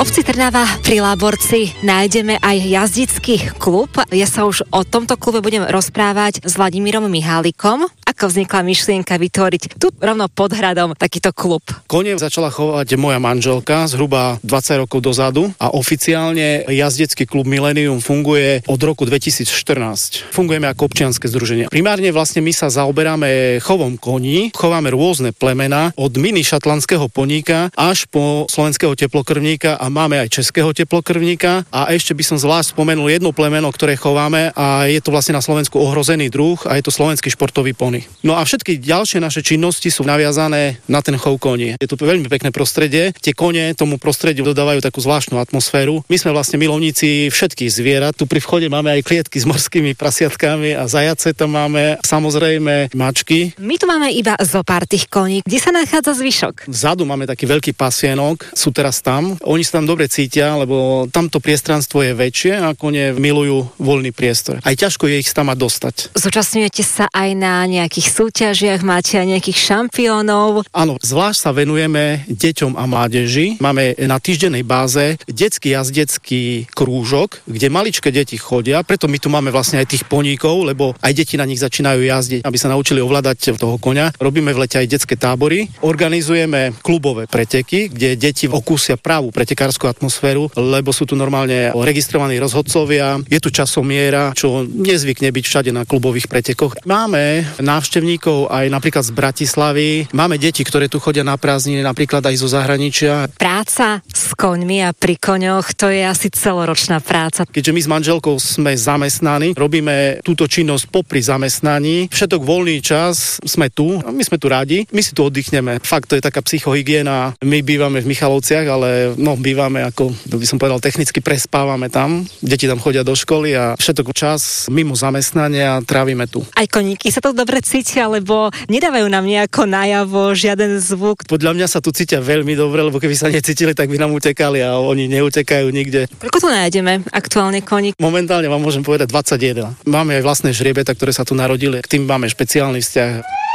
obci Trnava pri Láborci nájdeme aj jazdický klub. Ja sa už o tomto klube budem rozprávať s Vladimírom Mihálikom. Ako vznikla myšlienka vytvoriť tu rovno pod hradom takýto klub? Kone začala chovať moja manželka zhruba 20 rokov dozadu a oficiálne jazdecký klub Millennium funguje od roku 2014. Fungujeme ako občianske združenie. Primárne vlastne my sa zaoberáme chovom koní, chováme rôzne plemená od mini šatlandského poníka až po slovenského teplokrvníka a máme aj českého teplokrvníka a ešte by som zvlášť spomenul jedno plemeno, ktoré chováme a je to vlastne na Slovensku ohrozený druh a je to slovenský športový pony. No a všetky ďalšie naše činnosti sú naviazané na ten chov koní. Je to veľmi pekné prostredie. Tie kone tomu prostrediu dodávajú takú zvláštnu atmosféru. My sme vlastne milovníci všetkých zvierat. Tu pri vchode máme aj klietky s morskými prasiatkami a zajace tam máme, samozrejme mačky. My tu máme iba zo pár tých koní. Kde sa nachádza zvyšok? Vzadu máme taký veľký pasienok, sú teraz tam. Oni sa tam dobre cítia, lebo tamto priestranstvo je väčšie a kone milujú voľný priestor. Aj ťažko je ich tam mať dostať. Zúčastňujete sa aj na nejakých súťažiach, máte aj nejakých šampiónov? Áno, zvlášť sa venujeme deťom a mládeži. Máme na týždennej báze detský jazdecký krúžok, kde maličké deti chodia, preto my tu máme vlastne aj tých poníkov, lebo aj deti na nich začínajú jazdiť, aby sa naučili ovládať toho koňa. Robíme v lete aj detské tábory, organizujeme klubové preteky, kde deti okúsia pravú pretekárskú atmosféru, lebo sú tu normálne registrovaní rozhodcovia. Je tu časomiera, čo nezvykne byť všade na klubových pretekoch. Máme návštevníkov aj napríklad z Bratislavy. Máme deti, ktoré tu chodia na prázdniny, napríklad aj zo zahraničia. Práca s koňmi a pri koňoch, to je asi celoročná práca. Keďže my s manželkou sme zamestnaní, robíme túto činnosť popri zamestnaní. Všetok voľný čas sme tu, my sme tu radi, my si tu oddychneme. Fakt, to je taká psychohygiena. My bývame v Michalovciach, ale bývame ako, by som povedal, technicky prespávame tam. Deti tam chodia do školy a všetok čas mimo zamestnania trávime tu. Aj koníky sa to dobre cítia, lebo nedávajú nám nejako najavo, žiaden zvuk. Podľa mňa sa tu cítia veľmi dobre, lebo keby sa necítili, tak by nám utekali a oni neutekajú nikde. Koľko tu nájdeme aktuálne koník? Momentálne vám môžem povedať 21. Máme aj vlastné žriebeta, ktoré sa tu narodili. K tým máme špeciálny vzťah.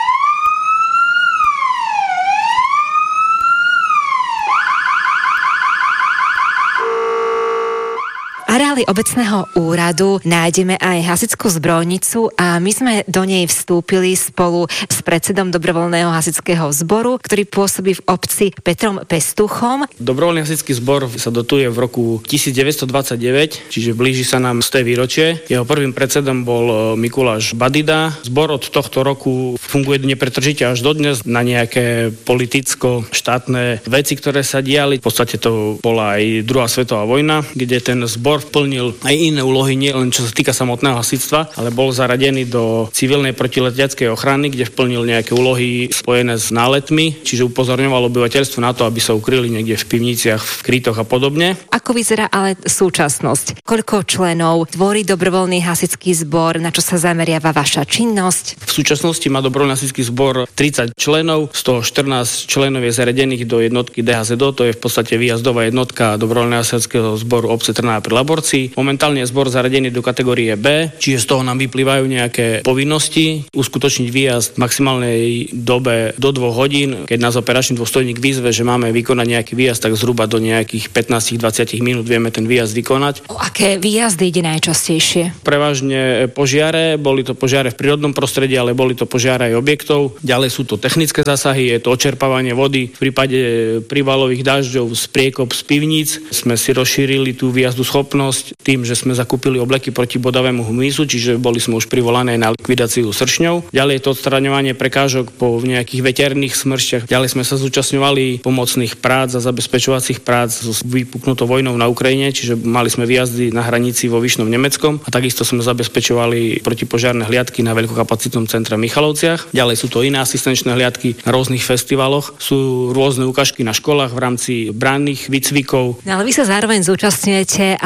areáli obecného úradu nájdeme aj hasičskú zbrojnicu a my sme do nej vstúpili spolu s predsedom dobrovoľného hasičského zboru, ktorý pôsobí v obci Petrom Pestuchom. Dobrovoľný hasičský zbor sa dotuje v roku 1929, čiže blíži sa nám 100. výročie. Jeho prvým predsedom bol Mikuláš Badida. Zbor od tohto roku funguje nepretržite až dodnes na nejaké politicko-štátne veci, ktoré sa diali. V podstate to bola aj druhá svetová vojna, kde ten zbor vplnil aj iné úlohy, nie len čo sa týka samotného hasičstva, ale bol zaradený do civilnej protileteckej ochrany, kde vplnil nejaké úlohy spojené s náletmi, čiže upozorňoval obyvateľstvo na to, aby sa ukryli niekde v pivniciach, v krytoch a podobne. Ako vyzerá ale súčasnosť? Koľko členov tvorí dobrovoľný hasičský zbor, na čo sa zameriava vaša činnosť? V súčasnosti má dobrovoľný hasičský zbor 30 členov, z toho 14 členov je zaradených do jednotky DHZO, to je v podstate výjazdová jednotka dobrovoľného hasičského zboru obce Trnava pri Laborci. Momentálne je zbor zaradený do kategórie B, čiže z toho nám vyplývajú nejaké povinnosti uskutočniť výjazd v maximálnej dobe do 2 hodín. Keď nás operačný dôstojník vyzve, že máme vykonať nejaký výjazd, tak zhruba do nejakých 15-20 minút vieme ten výjazd vykonať. O aké výjazdy ide najčastejšie? Prevažne požiare, boli to požiare v prírodnom prostredí, ale boli to požiare aj objektov. Ďalej sú to technické zásahy, je to očerpávanie vody. V prípade prívalových dažďov z priekop z pivníc sme si rozšírili tú výjazdu schopnosť tým, že sme zakúpili obleky proti bodavému hmyzu, čiže boli sme už privolané na likvidáciu sršňov. Ďalej je to odstraňovanie prekážok po nejakých veterných smršťach. Ďalej sme sa zúčastňovali pomocných prác a zabezpečovacích prác s vypuknutou vojnou na Ukrajine, čiže mali sme výjazdy na hranici vo Vyšnom Nemeckom a takisto sme zabezpečovali protipožiarne hliadky na veľkokapacitnom centre v Michalovciach. Ďalej sú to iné asistenčné hliadky na rôznych festivaloch. Sú rôzne ukážky na školách v rámci branných výcvikov. No, ale vy sa zároveň zúčastňujete aj na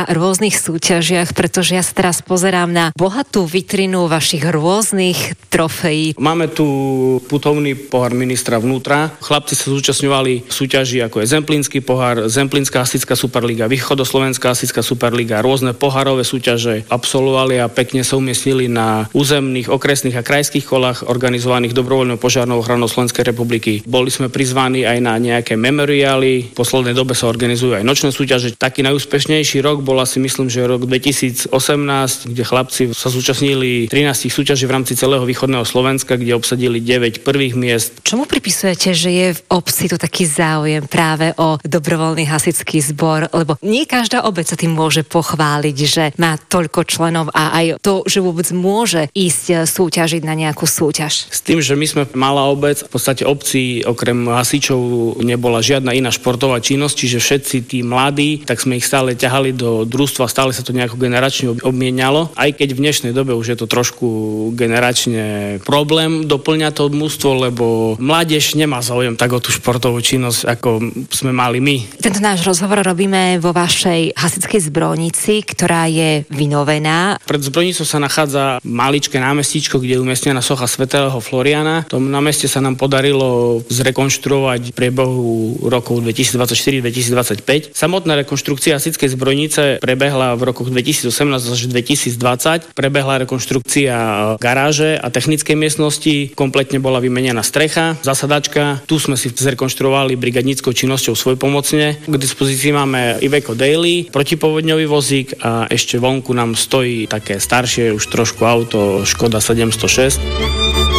rôznych súťažiach, pretože ja sa teraz pozerám na bohatú vitrinu vašich rôznych trofejí. Máme tu putovný pohár ministra vnútra. Chlapci sa zúčastňovali v súťaži ako je Zemplínsky pohár, Zemplínska hasická superliga, Východoslovenská hasická superliga, rôzne pohárové súťaže absolvovali a pekne sa umiestnili na územných, okresných a krajských kolách organizovaných dobrovoľnou požiarnou ochranou Slovenskej republiky. Boli sme prizvaní aj na nejaké memoriály. V poslednej dobe sa organizujú aj nočné súťaže. Taký najúspešnejší rok bol asi myslím, že rok 2018, kde chlapci sa zúčastnili 13 súťaží v rámci celého východného Slovenska, kde obsadili 9 prvých miest. Čomu pripisujete, že je v obci tu taký záujem práve o dobrovoľný hasičský zbor? Lebo nie každá obec sa tým môže pochváliť, že má toľko členov a aj to, že vôbec môže ísť súťažiť na nejakú súťaž. S tým, že my sme malá obec, v podstate obci okrem hasičov nebola žiadna iná športová činnosť, čiže všetci tí mladí, tak sme ich stále ťahali do družstva, stále sa to nejako generačne obmienialo. Aj keď v dnešnej dobe už je to trošku generačne problém doplňať to mužstvo, lebo mládež nemá záujem tak o tú športovú činnosť, ako sme mali my. Tento náš rozhovor robíme vo vašej hasičskej zbrojnici, ktorá je vynovená. Pred zbrojnicou sa nachádza maličké námestíčko, kde je umiestnená socha svätého Floriana. To námestie sa nám podarilo zrekonštruovať v priebehu rokov 2024-2025. Samotná rekonštrukcia hasičskej zbrojnice prebehla v rokoch 2018 až 2020. Prebehla rekonštrukcia garáže a technickej miestnosti. Kompletne bola vymenená strecha, zasadačka. Tu sme si zrekonštruovali brigadníckou činnosťou svojpomocne. K dispozícii máme Iveco Daily, protipovodňový vozík a ešte vonku nám stojí také staršie už trošku auto Škoda 706.